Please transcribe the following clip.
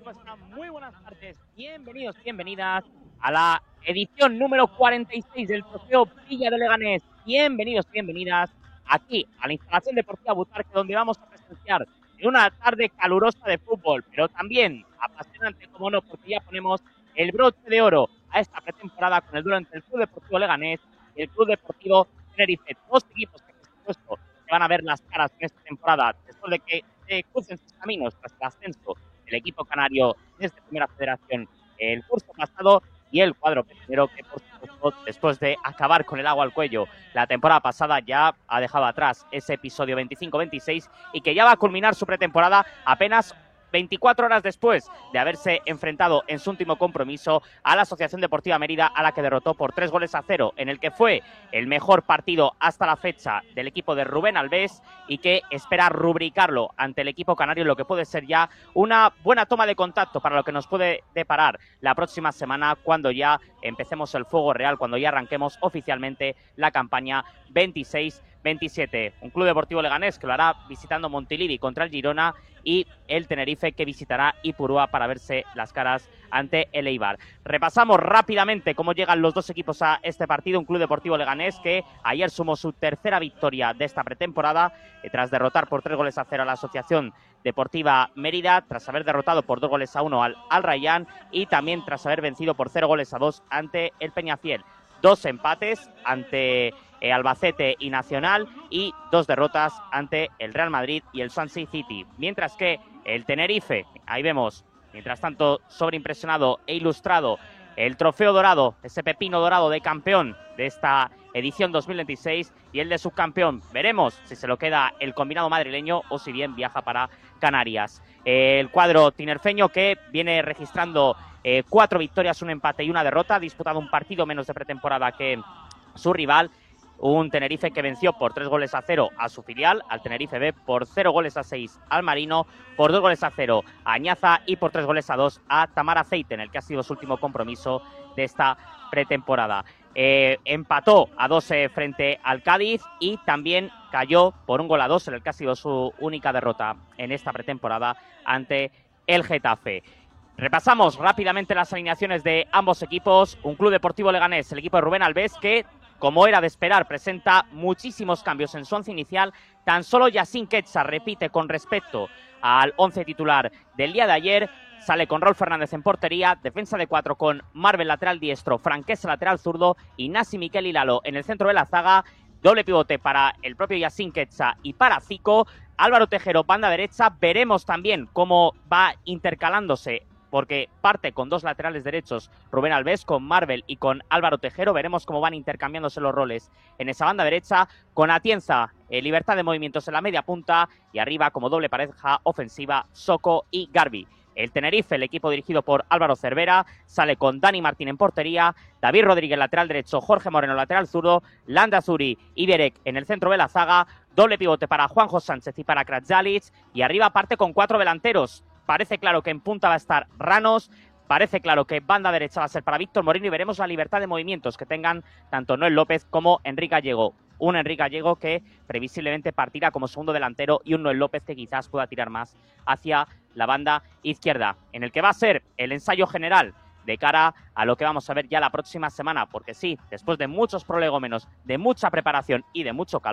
¿Cómo están? Muy buenas tardes. Bienvenidos, bienvenidas a la edición número 46 del Trofeo Villa de Leganés. Bienvenidos, bienvenidas aquí a la instalación deportiva Butarque, donde vamos a presenciar una tarde calurosa de fútbol, pero también apasionante, como no, porque ya ponemos el broche de oro a esta pretemporada con el duelo entre el Club Deportivo Leganés y el Club Deportivo Tenerife. Dos equipos que, por supuesto, se van a ver las caras en esta temporada después de que se crucen sus caminos tras el ascenso el equipo canario desde Primera Federación el curso pasado y el cuadro petrolero que, por supuesto, después de acabar con el agua al cuello la temporada pasada, ya ha dejado atrás ese episodio 25-26 y que ya va a culminar su pretemporada apenas 24 horas después de haberse enfrentado en su último compromiso a la Asociación Deportiva Mérida, a la que derrotó por 3-0, en el que fue el mejor partido hasta la fecha del equipo de Rubén Albés y que espera rubricarlo ante el equipo canario, lo que puede ser ya una buena toma de contacto para lo que nos puede deparar la próxima semana, cuando ya empecemos el fuego real, cuando ya arranquemos oficialmente la campaña 26-27. Un Club Deportivo Leganés que lo hará visitando Montilivi contra el Girona y el Tenerife que visitará Ipurúa para verse las caras ante el Eibar. Repasamos rápidamente cómo llegan los dos equipos a este partido. Un Club Deportivo Leganés que ayer sumó su tercera victoria de esta pretemporada tras derrotar por 3-0 a la Asociación Deportiva Mérida, tras haber derrotado por 2-1 al Raiyán y también tras haber vencido por 0-2 ante el Peñafiel. Dos empates ante Albacete y Nacional y dos derrotas ante el Real Madrid y el Swansea City. Mientras que el Tenerife, ahí vemos, mientras tanto sobreimpresionado e ilustrado, el trofeo dorado, ese pepino dorado de campeón de esta edición 2026 y el de subcampeón. Veremos si se lo queda el combinado madrileño o si bien viaja para Canarias. El cuadro tinerfeño que viene registrando 4 victorias, un empate y una derrota, ha disputado un partido menos de pretemporada que su rival. Un Tenerife que venció por 3-0 a su filial, al Tenerife B, por 0-6 al Marino, por 2-0 a Añaza y por 3-2 a Tamar Aceite, en el que ha sido su último compromiso de esta pretemporada. Empató a 2 frente al Cádiz y también cayó por 1-2, en el que ha sido su única derrota en esta pretemporada ante el Getafe. Repasamos rápidamente las alineaciones de ambos equipos. Un Club Deportivo Leganés, el equipo de Rubén Albés, que, como era de esperar, presenta muchísimos cambios en su once inicial. Tan solo Yacine Quetxa repite con respecto al once titular del día de ayer. Sale con Raúl Fernández en portería, defensa de 4 con Marvel lateral diestro, Franquesa lateral zurdo y Nasi Miquel Hilalo en el centro de la zaga. Doble pivote para el propio Yacine Quetxa y para Zico. Álvaro Tejero, banda derecha. Veremos también cómo va intercalándose, porque parte con dos laterales derechos, Rubén Albés, con Marvel y con Álvaro Tejero. Veremos cómo van intercambiándose los roles en esa banda derecha, con Atienza, libertad de movimientos en la media punta, y arriba como doble pareja ofensiva, Soko y Garbi. El Tenerife, el equipo dirigido por Álvaro Cervera, sale con Dani Martín en portería, David Rodríguez lateral derecho, Jorge Moreno lateral zurdo, Landa Zuri y Berek en el centro de la zaga, doble pivote para Juanjo Sánchez y para Kratjalic, y arriba parte con 4 delanteros. Parece claro que en punta va a estar Ranos, parece claro que banda derecha va a ser para Víctor Moreno, y veremos la libertad de movimientos que tengan tanto Noel López como Enrique Gallego. Un Enrique Gallego que previsiblemente partirá como segundo delantero y un Noel López que quizás pueda tirar más hacia la banda izquierda, en el que va a ser el ensayo general de cara a lo que vamos a ver ya la próxima semana, porque sí, después de muchos prolegómenos, de mucha preparación y de mucho calor,